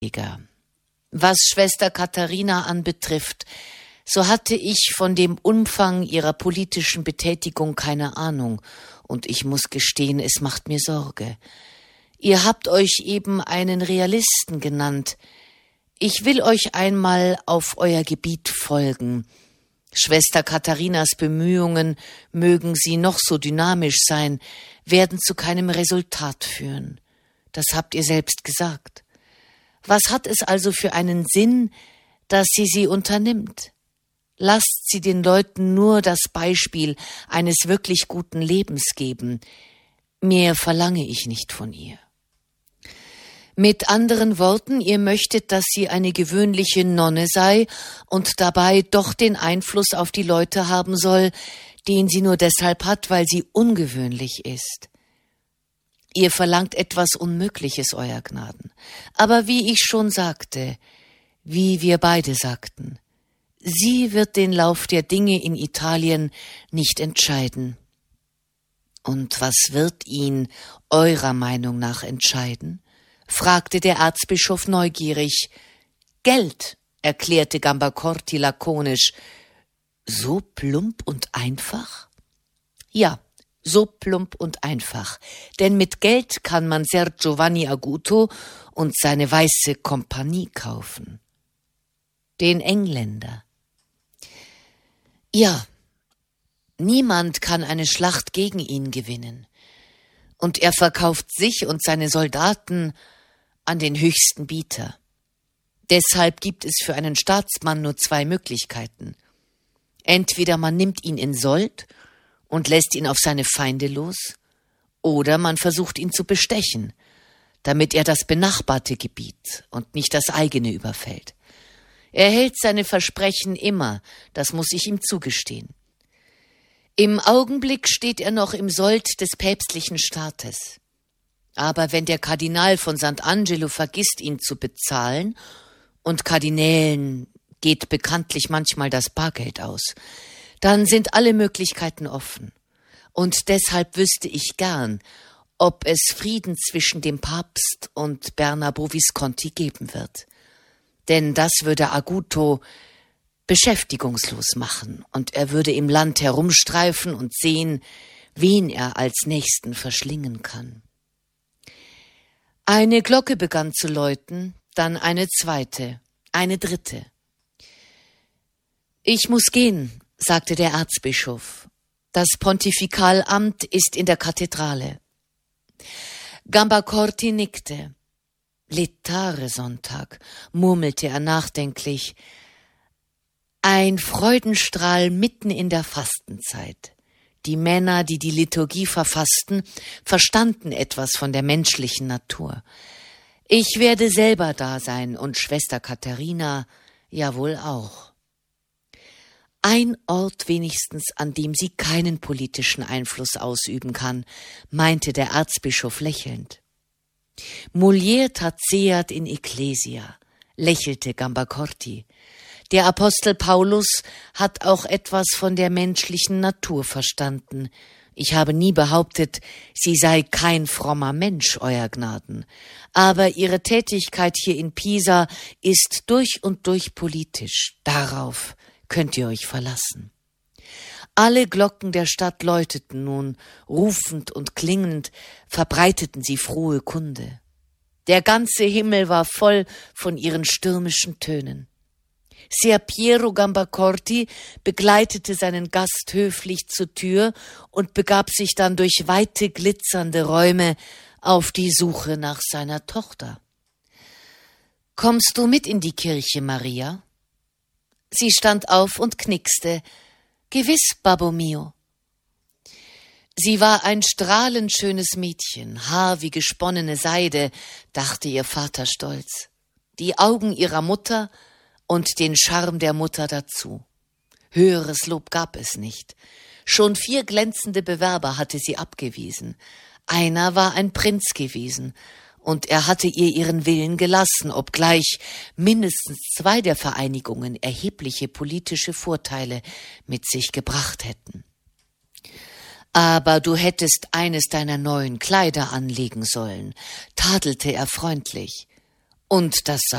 Was Schwester Katharina anbetrifft, so hatte ich von dem Umfang ihrer politischen Betätigung keine Ahnung, und ich muss gestehen, es macht mir Sorge. Ihr habt euch eben einen Realisten genannt. Ich will euch einmal auf euer Gebiet folgen. Schwester Katharinas Bemühungen, mögen sie noch so dynamisch sein, werden zu keinem Resultat führen. Das habt ihr selbst gesagt. Was hat es also für einen Sinn, dass sie unternimmt? Lasst sie den Leuten nur das Beispiel eines wirklich guten Lebens geben. Mehr verlange ich nicht von ihr. Mit anderen Worten, ihr möchtet, dass sie eine gewöhnliche Nonne sei und dabei doch den Einfluss auf die Leute haben soll, den sie nur deshalb hat, weil sie ungewöhnlich ist. Ihr verlangt etwas Unmögliches, Euer Gnaden. Aber wie ich schon sagte, wie wir beide sagten, sie wird den Lauf der Dinge in Italien nicht entscheiden. Und was wird ihn eurer Meinung nach entscheiden? Fragte der Erzbischof neugierig. Geld, erklärte Gambacorti lakonisch. So plump und einfach? Ja, so plump und einfach. Denn mit Geld kann man Ser Giovanni Aguto und seine weiße Kompanie kaufen. Den Engländer. Ja, niemand kann eine Schlacht gegen ihn gewinnen. Und er verkauft sich und seine Soldaten an den höchsten Bieter. Deshalb gibt es für einen Staatsmann nur zwei Möglichkeiten. Entweder man nimmt ihn in Sold und lässt ihn auf seine Feinde los, oder man versucht ihn zu bestechen, damit er das benachbarte Gebiet und nicht das eigene überfällt. Er hält seine Versprechen immer, das muss ich ihm zugestehen. Im Augenblick steht er noch im Sold des päpstlichen Staates. Aber wenn der Kardinal von Sant'Angelo vergisst, ihn zu bezahlen, und Kardinälen geht bekanntlich manchmal das Bargeld aus, dann sind alle Möglichkeiten offen. Und deshalb wüsste ich gern, ob es Frieden zwischen dem Papst und Bernabo Visconti geben wird. Denn das würde Aguto beschäftigungslos machen, und er würde im Land herumstreifen und sehen, wen er als Nächsten verschlingen kann. Eine Glocke begann zu läuten, dann eine zweite, eine dritte. »Ich muss gehen«, sagte der Erzbischof. »Das Pontifikalamt ist in der Kathedrale.« Gambacorti nickte. »Letare-Sonntag«, murmelte er nachdenklich. »Ein Freudenstrahl mitten in der Fastenzeit. Die Männer, die die Liturgie verfassten, verstanden etwas von der menschlichen Natur. Ich werde selber da sein und Schwester Katharina ja wohl auch. Ein Ort wenigstens, an dem sie keinen politischen Einfluss ausüben kann«, meinte der Erzbischof lächelnd. »Mulier taceat in ecclesia«, lächelte Gambacorti. Der Apostel Paulus hat auch etwas von der menschlichen Natur verstanden. Ich habe nie behauptet, sie sei kein frommer Mensch, Euer Gnaden. Aber ihre Tätigkeit hier in Pisa ist durch und durch politisch. Darauf könnt ihr euch verlassen. Alle Glocken der Stadt läuteten nun, rufend und klingend verbreiteten sie frohe Kunde. Der ganze Himmel war voll von ihren stürmischen Tönen. Ser Piero Gambacorti begleitete seinen Gast höflich zur Tür und begab sich dann durch weite, glitzernde Räume auf die Suche nach seiner Tochter. »Kommst du mit in die Kirche, Maria?« Sie stand auf und knickste. »Gewiss, Babbo mio.« Sie war ein strahlend schönes Mädchen, Haar wie gesponnene Seide, dachte ihr Vater stolz. Die Augen ihrer Mutter und den Charme der Mutter dazu. Höheres Lob gab es nicht. Schon 4 glänzende Bewerber hatte sie abgewiesen. Einer war ein Prinz gewesen, und er hatte ihr ihren Willen gelassen, obgleich mindestens 2 der Vereinigungen erhebliche politische Vorteile mit sich gebracht hätten. »Aber du hättest eines deiner neuen Kleider anlegen sollen«, tadelte er freundlich. Und das